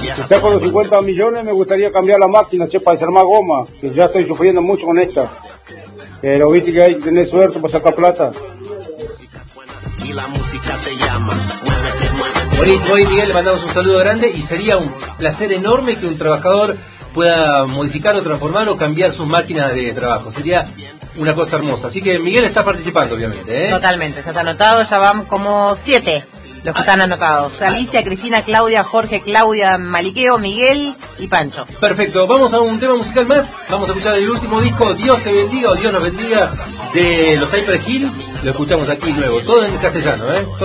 Si saco los 50 millones, me gustaría cambiar la máquina, para hacer más goma, que ya estoy sufriendo mucho con esta. Pero viste que hay que tener suerte para sacar plata. Y la música te llama. Buenísimo, y Miguel, le mandamos un saludo grande y sería un placer enorme que un trabajador pueda modificar o transformar o cambiar sus máquinas de trabajo. Sería una cosa hermosa. Así que Miguel está participando, obviamente, ¿eh? Totalmente, ya está anotado, ya van como 7 los que están anotados. Alicia, Cristina, Claudia, Jorge, Claudia, Maliqueo, Miguel y Pancho. Perfecto, vamos a un tema musical más. Vamos a escuchar el último disco, Dios te bendiga o Dios nos bendiga, de los Cypress Hill. Lo escuchamos aquí nuevo, todo en castellano, ¿eh?